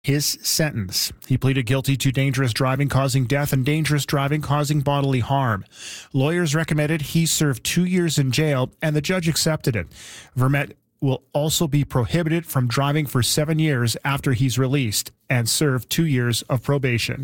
his sentence. He pleaded guilty to dangerous driving causing death and dangerous driving causing bodily harm. Lawyers recommended he serve 2 years in jail, and the judge accepted it. Vermette will also be prohibited from driving for 7 years after he's released and serve 2 years of probation.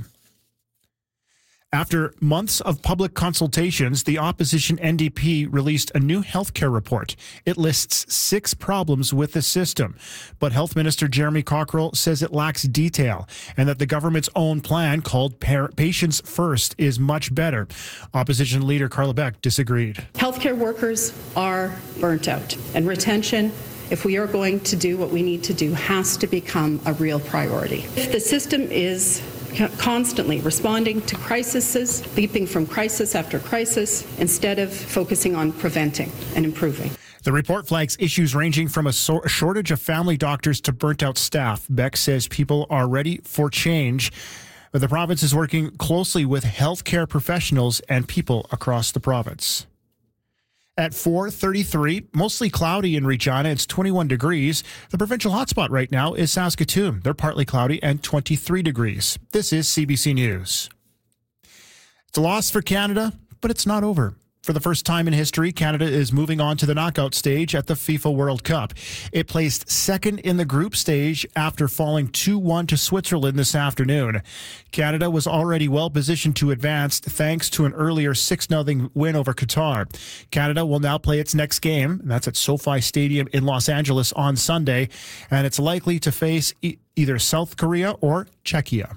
After months of public consultations, the opposition NDP released a new healthcare report. It lists 6 problems with the system, but Health Minister Jeremy Cockrell says it lacks detail and that the government's own plan called Patients First is much better. Opposition leader Carla Beck disagreed. Healthcare workers are burnt out, and retention, if we are going to do what we need to do, has to become a real priority. If the system is constantly responding to crises, leaping from crisis after crisis, instead of focusing on preventing and improving. The report flags issues ranging from a shortage of family doctors to burnt out staff. Beck says people are ready for change, but the province is working closely with healthcare professionals and people across the province. At 4:33, mostly cloudy in Regina. It's 21 degrees. The provincial hotspot right now is Saskatoon. They're partly cloudy and 23 degrees. This is CBC News. It's a loss for Canada, but it's not over. For the first time in history, Canada is moving on to the knockout stage at the FIFA World Cup. It placed second in the group stage after falling 2-1 to Switzerland this afternoon. Canada was already well positioned to advance thanks to an earlier 6-0 win over Qatar. Canada will now play its next game, and that's at SoFi Stadium in Los Angeles on Sunday, and it's likely to face either South Korea or Czechia.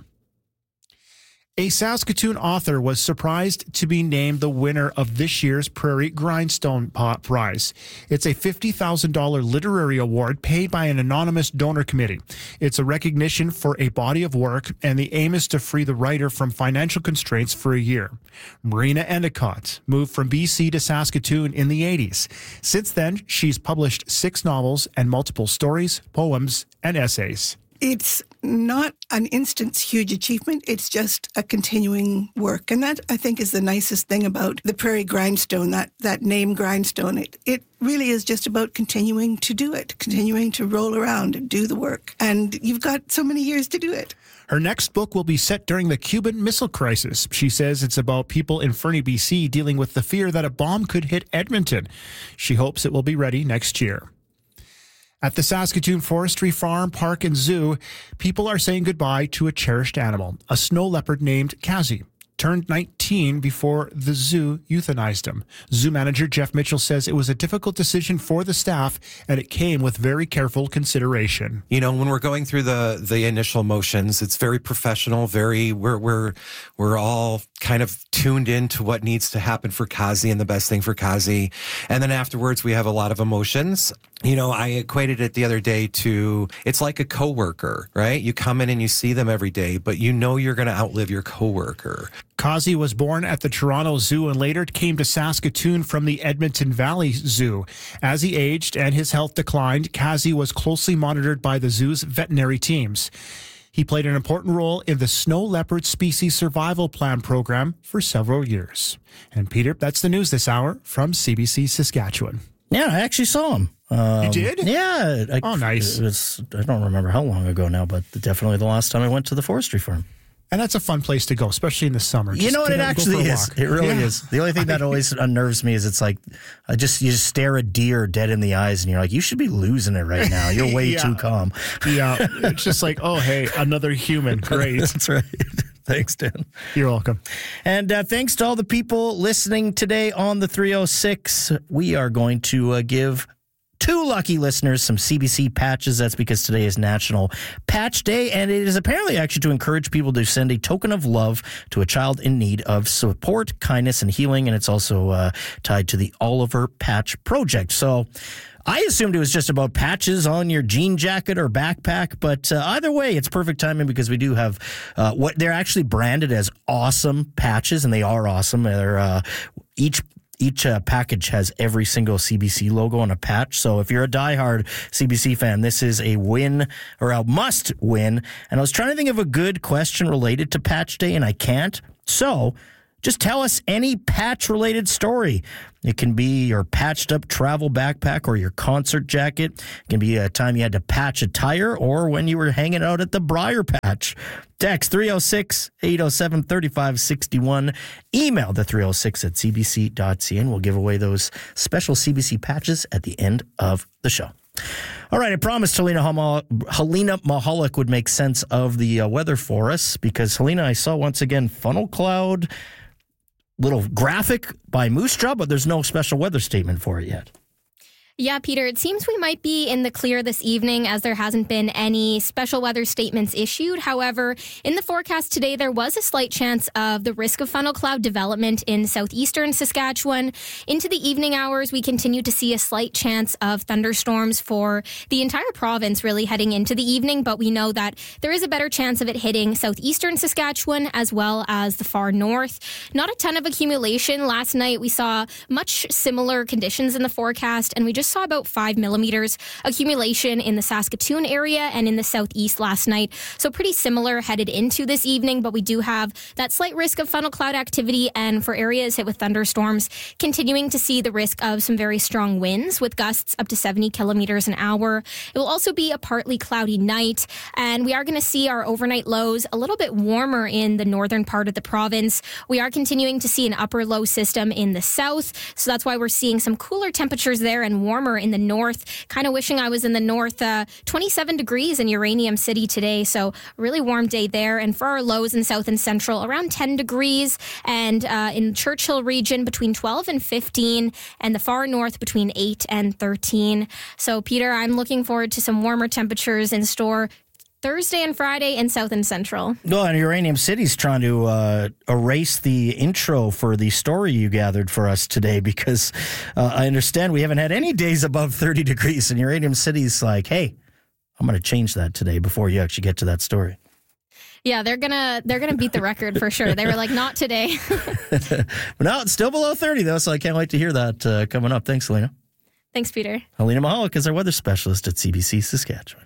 A Saskatoon author was surprised to be named the winner of this year's Prairie Grindstone Prize. It's a $50,000 literary award paid by an anonymous donor committee. It's a recognition for a body of work, and the aim is to free the writer from financial constraints for a year. Marina Endicott moved from BC to Saskatoon in the 80s. Since then, she's published 6 novels and multiple stories, poems, and essays. It's not an instant huge achievement. It's just a continuing work. And that, I think, is the nicest thing about the Prairie Grindstone, that name Grindstone. It really is just about continuing to do it, continuing to roll around and do the work. And you've got so many years to do it. Her next book will be set during the Cuban Missile Crisis. She says it's about people in Fernie, BC, dealing with the fear that a bomb could hit Edmonton. She hopes it will be ready next year. At the Saskatoon Forestry Farm, Park and Zoo, people are saying goodbye to a cherished animal, a snow leopard named Kazi. Turned 19 before the zoo euthanized him. Zoo manager Jeff Mitchell says it was a difficult decision for the staff, and it came with very careful consideration. You know, when we're going through the initial motions, it's very professional. We're all kind of tuned into what needs to happen for Kazi and the best thing for Kazi. And then afterwards, we have a lot of emotions. You know, I equated it the other day to, it's like a coworker, right? You come in and you see them every day, but you know you're going to outlive your coworker. Kazi was born at the Toronto Zoo and later came to Saskatoon from the Edmonton Valley Zoo. As he aged and his health declined, Kazi was closely monitored by the zoo's veterinary teams. He played an important role in the Snow Leopard Species Survival Plan program for several years. And Peter, that's the news this hour from CBC Saskatchewan. Yeah, I actually saw him. You did? Yeah. Oh, nice. I don't remember how long ago now, but definitely the last time I went to the forestry farm. And that's a fun place to go, especially in the summer. You know what? It actually is. It really is. The only thing that always unnerves me is it's like, you just stare a deer dead in the eyes and you're like, you should be losing it right now. You're way too calm. Yeah. It's just like, oh, hey, another human. Great. That's right. Thanks, Dan. You're welcome. And thanks to all the people listening today on the 306. We are going to give 2 lucky listeners some CBC patches. That's because today is National Patch Day, and it is apparently actually to encourage people to send a token of love to a child in need of support, kindness, and healing, and it's also tied to the Oliver Patch Project. So I assumed it was just about patches on your jean jacket or backpack, but either way, it's perfect timing because we do have what they're actually branded as awesome patches, and they are awesome. They're each package has every single CBC logo on a patch. So if you're a diehard CBC fan, this is a win or a must win. And I was trying to think of a good question related to Patch Day, and I can't. So Just tell us any patch-related story. It can be your patched-up travel backpack or your concert jacket. It can be a time you had to patch a tire or when you were hanging out at the Briar Patch. Text 306-807-3561. Email the 306@cbc.ca, and we'll give away those special CBC patches at the end of the show. All right, I promised Helena Mahalik would make sense of the weather for us because, Helena, I saw once again funnel cloud, little graphic by Moose Jaw, but there's no special weather statement for it yet. Yeah, Peter, it seems we might be in the clear this evening as there hasn't been any special weather statements issued. However, in the forecast today, there was a slight chance of the risk of funnel cloud development in southeastern Saskatchewan. Into the evening hours, we continue to see a slight chance of thunderstorms for the entire province really heading into the evening, but we know that there is a better chance of it hitting southeastern Saskatchewan as well as the far north. Not a ton of accumulation. Last night, we saw much similar conditions in the forecast, and we just saw about 5 millimeters accumulation in the Saskatoon area and in the southeast last night. So pretty similar headed into this evening, but we do have that slight risk of funnel cloud activity, and for areas hit with thunderstorms, continuing to see the risk of some very strong winds with gusts up to 70 kilometers an hour. It will also be a partly cloudy night, and we are going to see our overnight lows a little bit warmer in the northern part of the province. We are continuing to see an upper low system in the south, so that's why we're seeing some cooler temperatures there and warmer in the north. Kind of wishing I was in the north. 27 degrees in Uranium City today, so really warm day there. And for our lows in south and central, around 10 degrees, and in Churchill region between 12 and 15, and the far north between 8 and 13. So, Peter, I'm looking forward to some warmer temperatures in store Thursday and Friday in South and Central. Well, and Uranium City's trying to erase the intro for the story you gathered for us today because I understand we haven't had any days above 30 degrees, and Uranium City's like, hey, I'm going to change that today before you actually get to that story. Yeah, they're gonna beat the record for sure. They were like, not today. But no, it's still below 30, though, so I can't wait to hear that coming up. Thanks, Helena. Thanks, Peter. Helena Mahalik is our weather specialist at CBC Saskatchewan.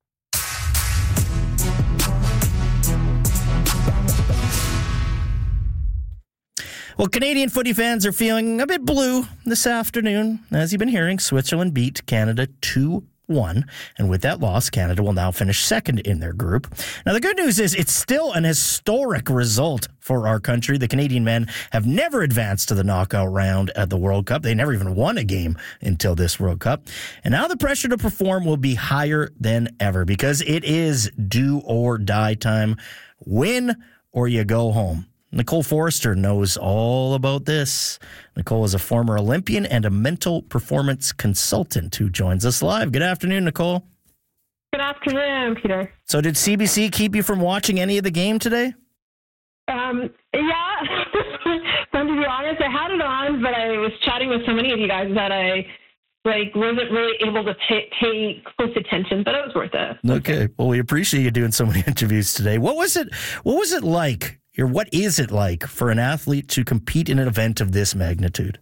Well, Canadian footy fans are feeling a bit blue this afternoon. As you've been hearing, Switzerland beat Canada 2-1. And with that loss, Canada will now finish second in their group. Now, the good news is it's still an historic result for our country. The Canadian men have never advanced to the knockout round at the World Cup. They never even won a game until this World Cup. And now the pressure to perform will be higher than ever because it is do or die time. Win or you go home. Nicole Forrester knows all about this. Nicole is a former Olympian and a mental performance consultant who joins us live. Good afternoon, Nicole. Good afternoon, Peter. So did CBC keep you from watching any of the game today? Yeah. So to be honest, I had it on, but I was chatting with so many of you guys that I wasn't really able to pay close attention, but it was worth it. Okay. Well, we appreciate you doing so many interviews today. What was it like? Or what is it like for an athlete to compete in an event of this magnitude?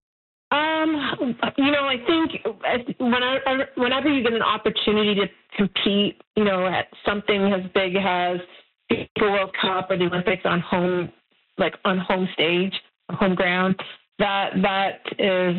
I think whenever you get an opportunity to compete, at something as big as the World Cup or the Olympics on home stage, home ground, that is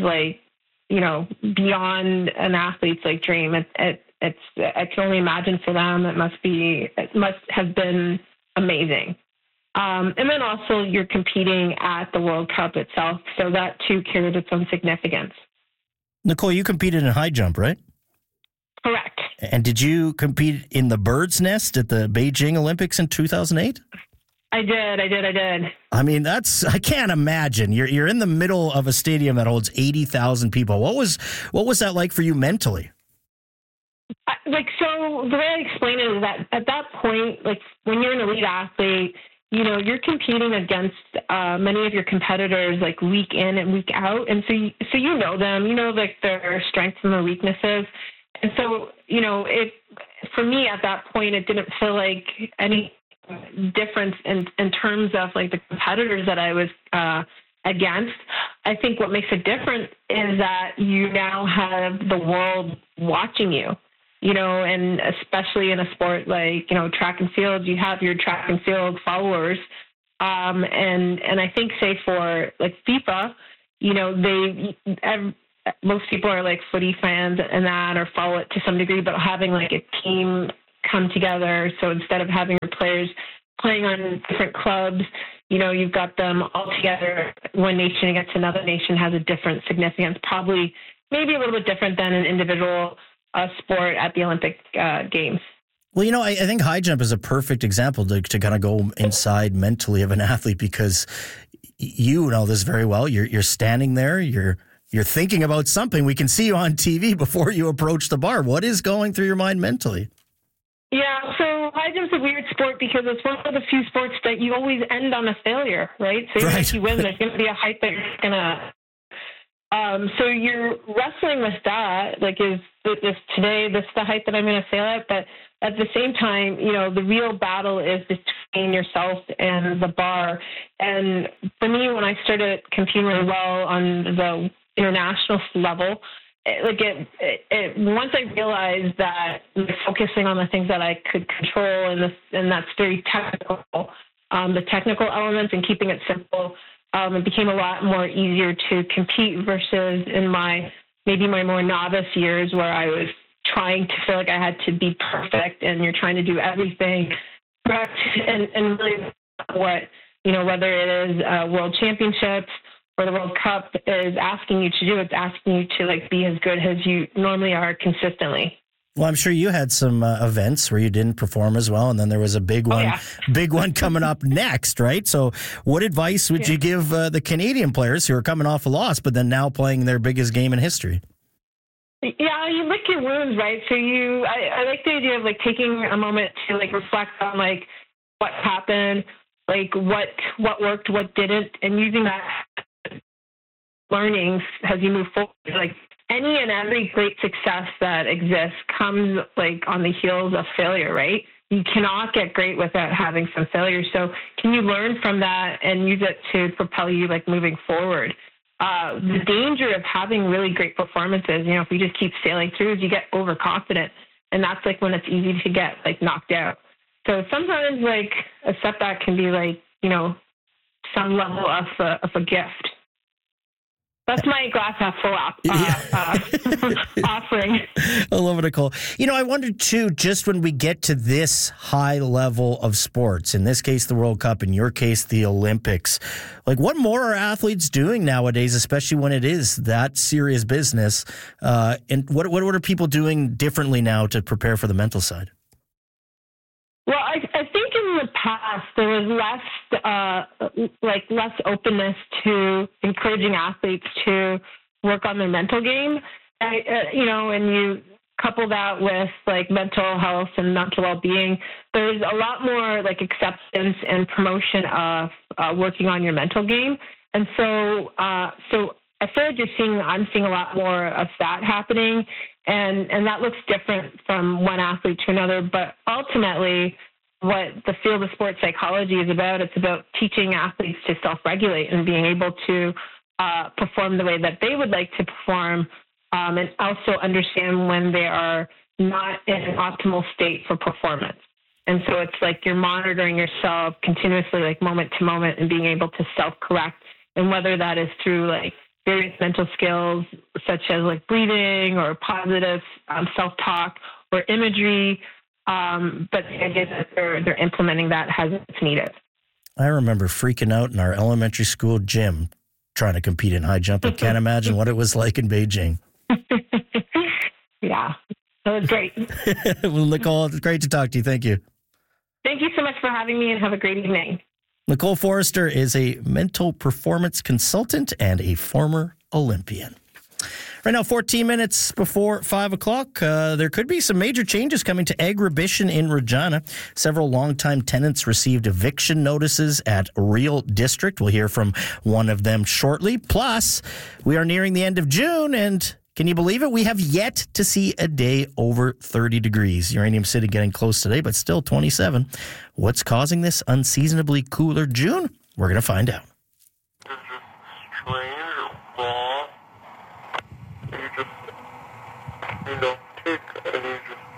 beyond an athlete's dream. I can only imagine for them it must have been amazing. And then also you're competing at the World Cup itself, so that too carries its own significance. Nicole, you competed in high jump, right? Correct. And did you compete in the bird's nest at the Beijing Olympics in 2008? I did. I mean, I can't imagine. You're in the middle of a stadium that holds 80,000 people. What was that like for you mentally? So the way I explain it is that at that point, when you're an elite athlete, you're competing against many of your competitors week in and week out. And so you know them, their strengths and their weaknesses. And so, for me at that point, it didn't feel like any difference in terms of the competitors that I was against. I think what makes it different is that you now have the world watching you. And especially in a sport like, track and field, you have your track and field followers And I think, say, for like FIFA, you know, most people are like footy fans and that, or follow it to some degree, but having like a team come together. So instead of having your players playing on different clubs, you know, you've got them all together. One nation against another nation has a different significance, probably maybe a little bit different than an individual sport at the Olympic Games. Well, you know, I think high jump is a perfect example to kind of go inside mentally of an athlete, because you know this very well. You're standing there, you're thinking about something. We can see you on TV before you approach the bar. What is going through your mind mentally? Yeah, so high jump's a weird sport because it's one of the few sports that you always end on a failure, right? So even if you win, there's going to be a height that you're going to... so you're wrestling with that, like, is today this the height that I'm going to sail at? But at the same time, you know, the real battle is between yourself and the bar. And for me, when I started competing really well on the international level, once I realized that focusing on the things that I could control, and that's very technical, the technical elements, and keeping it simple, it became a lot more easier to compete versus in my more novice years where I was trying to feel like I had to be perfect, and you're trying to do everything correct. And really what, you know, whether it is World Championships or the World Cup is asking you to do, it's asking you to like be as good as you normally are consistently. Well, I'm sure you had some events where you didn't perform as well, and then there was a big one coming up next, right? So what advice would you give the Canadian players who are coming off a loss, but then now playing their biggest game in history? Yeah, you lick your wounds, right? So I like the idea of like taking a moment to like reflect on like what happened, like what worked, what didn't, and using that learnings as you move forward. Like any and every great success that exists comes like on the heels of failure, right? You cannot get great without having some failure. So can you learn from that and use it to propel you like moving forward? The danger of having really great performances, you know, if you just keep sailing through, is you get overconfident, and that's like when it's easy to get like knocked out. So sometimes like a setback can be like, you know, some level of a gift. That's my glass half full offering. I love it, Nicole. You know, I wondered too, just when we get to this high level of sports, in this case, the World Cup, in your case, the Olympics, like what more are athletes doing nowadays, especially when it is that serious business? And what are people doing differently now to prepare for the mental side? Well, I think in the past there was less openness to encouraging athletes to work on their mental game. You know, and you couple that with like mental health and mental well-being, there's a lot more like acceptance and promotion of working on your mental game. And so I feel like I'm seeing a lot more of that happening, and that looks different from one athlete to another. But ultimately, what the field of sports psychology is about, it's about teaching athletes to self-regulate and being able to perform the way that they would like to perform, and also understand when they are not in an optimal state for performance. And so it's like you're monitoring yourself continuously, like moment to moment, and being able to self-correct. And whether that is through like various mental skills, such as like breathing or positive self-talk or imagery, but the idea that they're implementing that as it's needed. I remember freaking out in our elementary school gym trying to compete in high jump. I can't imagine what it was like in Beijing. Yeah, that was great. Well, Nicole, it's great to talk to you. Thank you. Thank you so much for having me, and have a great evening. Nicole Forrester is a mental performance consultant and a former Olympian. Right now, 14 minutes before 5 o'clock, there could be some major changes coming to Agribition in Regina. Several longtime tenants received eviction notices at Real District. We'll hear from one of them shortly. Plus, we are nearing the end of June, and can you believe it? We have yet to see a day over 30 degrees. Uranium City getting close today, but still 27. What's causing this unseasonably cooler June? We're going to find out. You don't take any